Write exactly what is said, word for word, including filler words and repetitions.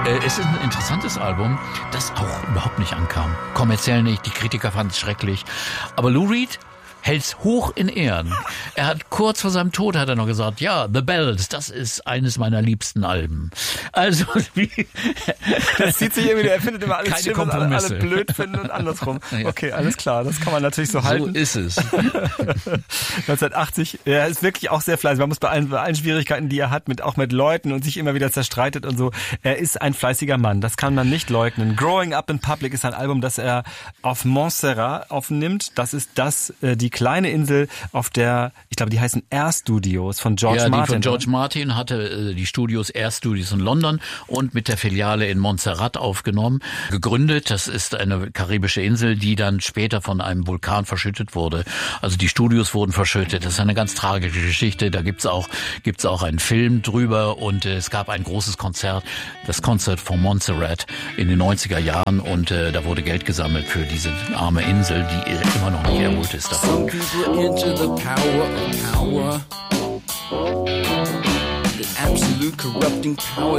Äh, es ist ein interessantes Album, das auch überhaupt nicht ankam. Kommerziell nicht, die Kritiker fanden es schrecklich. Aber Lou Reed hält's hoch in Ehren. Er hat kurz vor seinem Tod hat er noch gesagt, ja, The Bells, das ist eines meiner liebsten Alben. Also wie das zieht sich irgendwie, er findet immer alles keine schlimm und alle, alle blöd finden und andersrum. Ja. Okay, alles klar, das kann man natürlich so halten. So ist es. neunzehnhundertachtzig, er ist wirklich auch sehr fleißig. Man muss bei allen, bei allen Schwierigkeiten, die er hat, mit auch mit Leuten und sich immer wieder zerstreitet und so, er ist ein fleißiger Mann. Das kann man nicht leugnen. Growing Up in Public ist ein Album, das er auf Montserrat aufnimmt. Das ist das, äh, die kleine Insel, auf der, ich glaube, die heißen Air Studios von George ja, Martin. Die von George Martin hatte äh, die Studios, Air Studios in London und mit der Filiale in Montserrat aufgenommen. Gegründet, das ist eine karibische Insel, die dann später von einem Vulkan verschüttet wurde. Also die Studios wurden verschüttet. Das ist eine ganz tragische Geschichte. Da gibt's auch, gibt's auch einen Film drüber und äh, es gab ein großes Konzert, das Concert for Montserrat in den neunziger Jahren und äh, da wurde Geld gesammelt für diese arme Insel, die immer noch nicht erholt ist davon. Into the power of power, the absolute corrupting power